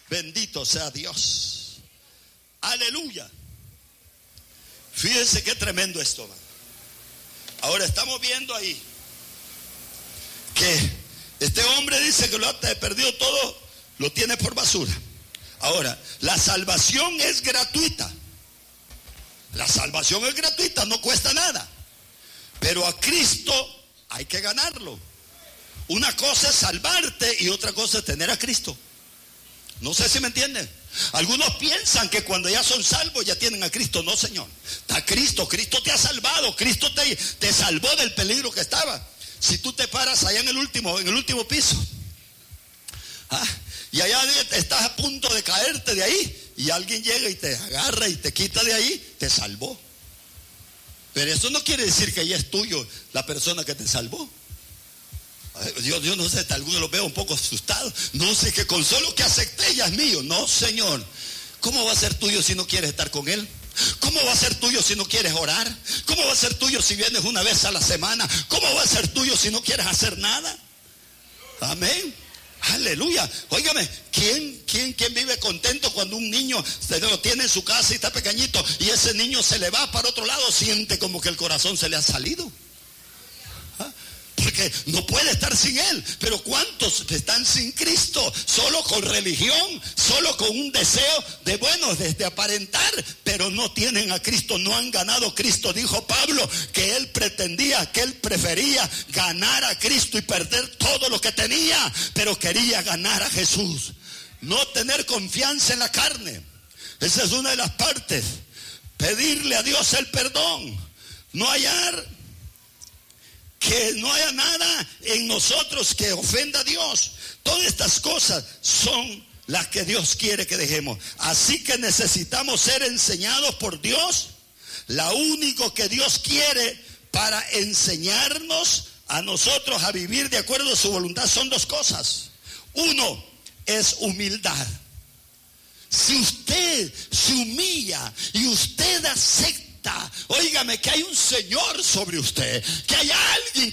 Bendito sea Dios. Aleluya. Fíjense qué tremendo esto, man. Ahora estamos viendo ahí que este hombre dice que lo ha perdido todo, lo tiene por basura. Ahora, la salvación es gratuita. La salvación es gratuita, no cuesta nada. Pero a Cristo hay que ganarlo. Una cosa es salvarte y otra cosa es tener a Cristo. No sé si me entienden. Algunos piensan que cuando ya son salvos ya tienen a Cristo. No, Señor. Está Cristo, Cristo te ha salvado. Cristo te salvó del peligro que estaba. Si tú te paras allá en el último piso, y allá estás a punto de caerte de ahí, y alguien llega y te agarra y te quita de ahí, te salvó. Pero eso no quiere decir que ya es tuyo la persona que te salvó. Yo no sé, algunos los veo un poco asustados. No sé, que con solo que acepté ya es mío. No, Señor. ¿Cómo va a ser tuyo si no quieres estar con Él? ¿Cómo va a ser tuyo si no quieres orar? ¿Cómo va a ser tuyo si vienes una vez a la semana? ¿Cómo va a ser tuyo si no quieres hacer nada? Amén. Aleluya. Óigame, ¿quién vive contento cuando un niño se lo tiene en su casa y está pequeñito y ese niño se le va para otro lado? Siente como que el corazón se le ha salido. Porque no puede estar sin Él. Pero ¿cuántos están sin Cristo? Solo con religión, solo con un deseo de aparentar, pero no tienen a Cristo, no han ganado a Cristo. Dijo Pablo que él prefería ganar a Cristo y perder todo lo que tenía, pero quería ganar a Jesús. No tener confianza en la carne. Esa es una de las partes. Pedirle a Dios el perdón. Que no haya nada en nosotros que ofenda a Dios. Todas estas cosas son las que Dios quiere que dejemos. Así que necesitamos ser enseñados por Dios. Lo único que Dios quiere para enseñarnos a nosotros a vivir de acuerdo a su voluntad son dos cosas. Uno es humildad. Si usted se humilla y usted acepta, óigame, que hay un Señor sobre usted, que hay alguien